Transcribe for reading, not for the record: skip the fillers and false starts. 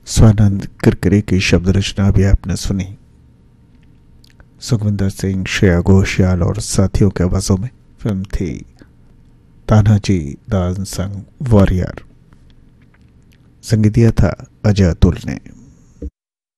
स्वानंद किरकिरे की शब्द रचना भी आपने सुनी। सुखविंदर सिंह, श्रेया घोषाल और साथियों के आवाजों में फिल्म थी तानाजी द अनसंग वॉरियर। संगीत दिया था अजय अतुल ने।